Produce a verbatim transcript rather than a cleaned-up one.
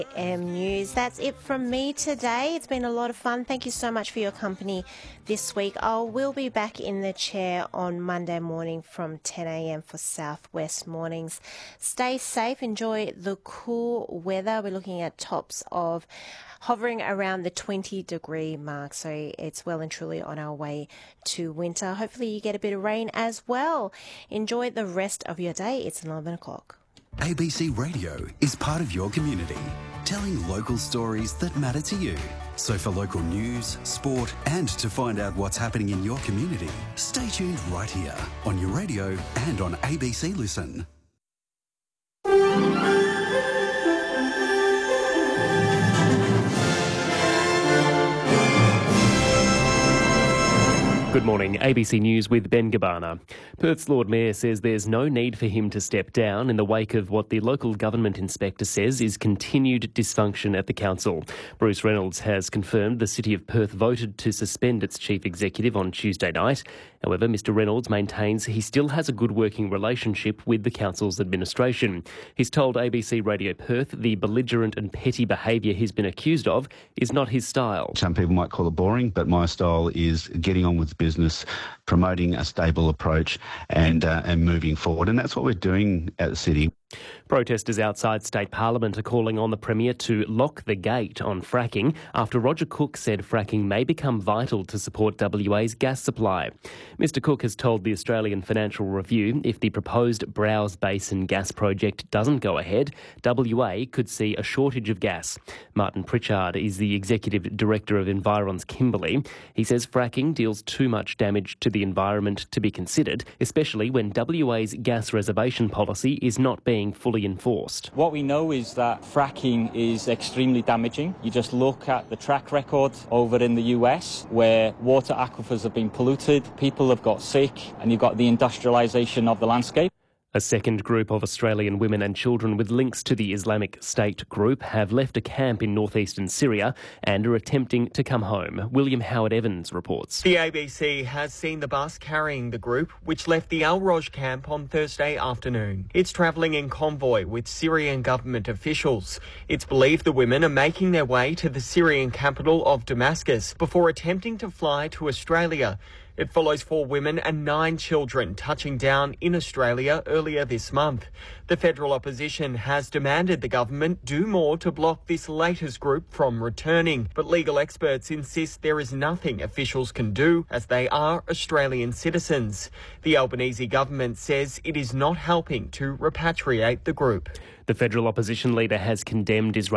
M News. That's it from me today. It's been a lot of fun. Thank you so much for your company this week. I will be back in the chair on Monday morning from ten a.m. for Southwest Mornings. Stay safe. Enjoy the cool weather. We're looking at tops of hovering around the twenty degree mark. So it's well and truly on our way to winter. Hopefully you get a bit of rain as well. Enjoy the rest of your day. It's eleven o'clock. A B C Radio is part of your community, telling local stories that matter to you. So for local news, sport and to find out what's happening in your community, stay tuned right here on your radio and on A B C Listen. Good morning, A B C News with Ben Gabbana. Perth's Lord Mayor says there's no need for him to step down in the wake of what the local government inspector says is continued dysfunction at the council. Bruce Reynolds has confirmed the City of Perth voted to suspend its chief executive on Tuesday night. However, Mr Reynolds maintains he still has a good working relationship with the council's administration. He's told A B C Radio Perth the belligerent and petty behaviour he's been accused of is not his style. Some people might call it boring, but my style is getting on with business, promoting a stable approach and uh, and moving forward. And that's what we're doing at the City. Protesters outside State Parliament are calling on the Premier to lock the gate on fracking after Roger Cook said fracking may become vital to support W A's gas supply. Mr Cook has told the Australian Financial Review if the proposed Browse Basin gas project doesn't go ahead, W A could see a shortage of gas. Martin Pritchard is the Executive Director of Environs Kimberley. He says fracking deals too much damage to the environment to be considered, especially when W A's gas reservation policy is not being fully enforced. What we know is that fracking is extremely damaging. You just look at the track record over in the U S where water aquifers have been polluted, people have got sick, and you've got the industrialisation of the landscape. A second group of Australian women and children with links to the Islamic State group have left a camp in northeastern Syria and are attempting to come home. William Howard Evans reports. The A B C has seen the bus carrying the group, which left the Al Roj camp on Thursday afternoon. It's travelling in convoy with Syrian government officials. It's believed the women are making their way to the Syrian capital of Damascus before attempting to fly to Australia. It follows four women and nine children touching down in Australia earlier this month. The federal opposition has demanded the government do more to block this latest group from returning, but legal experts insist there is nothing officials can do as they are Australian citizens. The Albanese government says it is not helping to repatriate the group. The federal opposition leader has condemned Israel